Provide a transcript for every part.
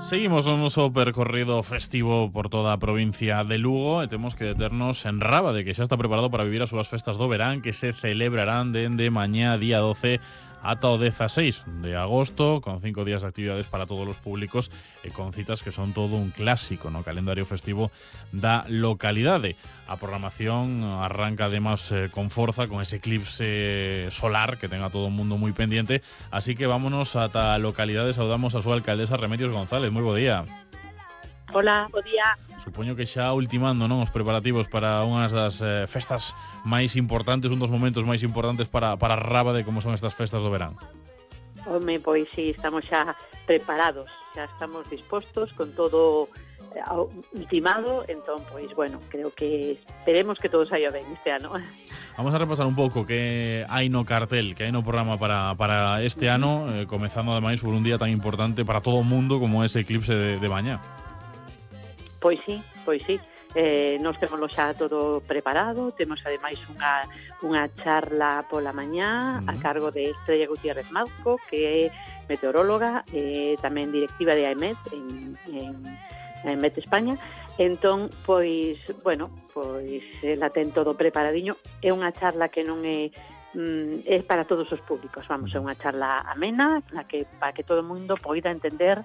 Seguimos o noso percorrido festivo por toda a provincia de Lugo e temos que deternos en Rábade, que xa está preparado para vivir as súas festas do verán, que se celebrarán dende mañá día 12 ata o 16 de agosto, con 5 días de actividades para todos os públicos e con citas que son todo un clásico no calendario festivo da localidade. A programación arranca además con forza, con ese eclipse solar que tenga todo o mundo moi pendiente, así que vámonos ata a localidade. Saudamos a súa alcaldesa Remedios González. Moi bo día. Hola, bo día. Supoño que xa ultimando, non, os preparativos para unhas das festas máis importantes, un dos momentos máis importantes para Rábade, como son estas festas do verán. Home, pois sí, estamos xa preparados, xa estamos dispostos con todo ultimado, entón, pois, bueno, creo que esperemos que todo saia ben este ano. Vamos a repasar un pouco que hai no cartel, que hai no programa para este ano, comezando ademais por un día tan importante para todo o mundo como ese eclipse de mañá. Pois sí. Nós temos xa todo preparado, temos ademais unha charla pola mañá a cargo de Estrella Gutiérrez Mazco, que é meteoróloga e tamén directiva de AEMET en AEMET España. Entón, pois, bueno, pois ela ten todo preparadiño. É unha charla que non é para todos os públicos, vamos, é unha charla amena para que todo o mundo poida entender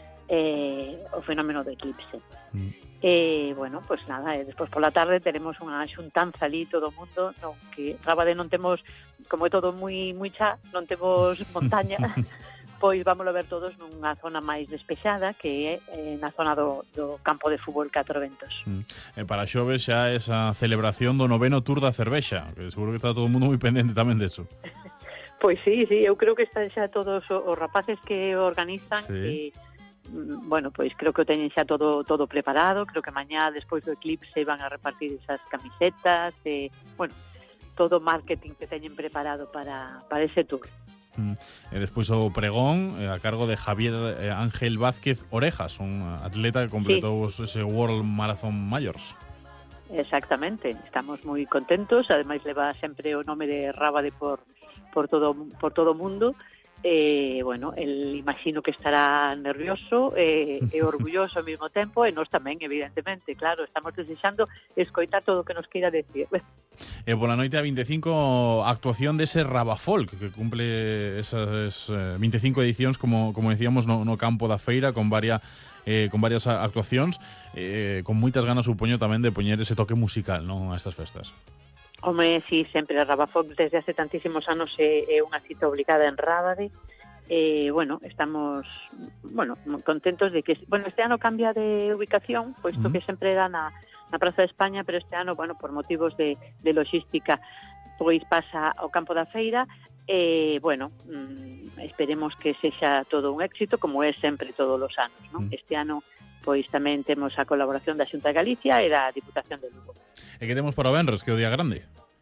o fenómeno do eclipse. Bueno, pues nada, despois pola tarde teremos unha xuntanza ali todo o mundo, no, que Rábade non temos, como é todo moi xa, non temos montaña, pois vámoslo ver todos nunha zona máis despexada, que é na zona do campo de fútbol Catro Ventos. Para xoves xa esa celebración do 9º Tour da Cervexa, que seguro que está todo o mundo moi pendente tamén deso. Pois sí, eu creo que están xa todos os rapaces que organizan, sí. Que bueno, pois creo que o teñen xa todo preparado. Creo que mañá, despois do eclipse, van a repartir esas camisetas, bueno, todo o marketing que teñen preparado para ese tour. E despois o pregón a cargo de Javier Ángel Vázquez Orejas, un atleta que completou ese World Marathon Majors. Exactamente, estamos moi contentos, ademais leva sempre o nome de Rábade por todo o mundo. Bueno, el imagino que estará nervioso e orgulloso ao mesmo tempo, e nós tamén, evidentemente, claro, estamos desexando escoitar todo o que nos queira decir. E pola noite a 25 actuación dese Rabafolk, que cumple esas 25 edicións, como decíamos, no campo da feira, con varias actuacións, con moitas ganas, supoño, tamén de poñer ese toque musical, non, a estas festas. Home, sí, sempre a Rabafolk desde hace tantísimos anos é unha cita obligada en Rábade. Bueno, estamos contentos de que este ano cambia de ubicación, posto que sempre era na Praza de España, pero este ano, bueno, por motivos de logística, pois pasa ao campo da feira. Bueno, esperemos que sexa todo un éxito, como é sempre todos os anos, non? Este ano pois tamén temos a colaboración da Xunta de Galicia e da Diputación de Lugo. E que temos para o venres, que é o día grande?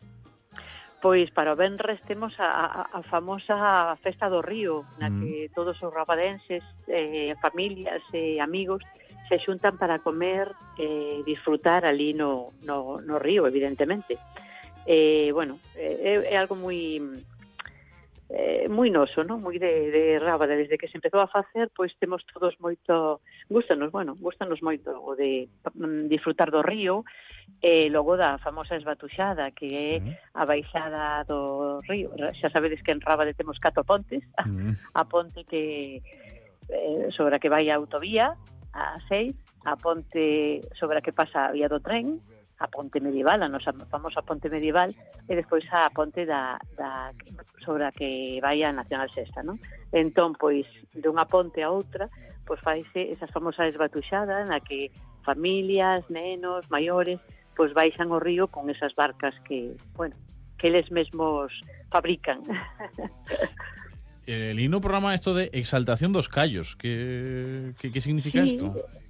Pois para o venres temos a famosa Festa do Río, na que todos os rabadenses, familias e amigos se xuntan para comer e disfrutar ali no río, evidentemente. Bueno, é algo moi noso, non? Moi de Rábade, desde que se empezou a facer, pois temos todos moito, gustanos moito o de disfrutar do río, e logo da famosa esbatuxada, que é a baixada do río. Xa sabedes que en Rábade temos 4 pontes, a ponte que sobre a que vai a autovía, a 6, a ponte sobre a que pasa a vía do tren, a ponte medieval, a nosa famosa ponte medieval, e despois a ponte sobre a que vai a Nacional Sexta, non? Entón, pois, de unha ponte a outra, pois faise esa famosa esbatuxada na que familias, nenos, maiores, pois baixan o río con esas barcas que, bueno, que eles mesmos fabrican. El hino programa isto de exaltación dos callos, que significa isto?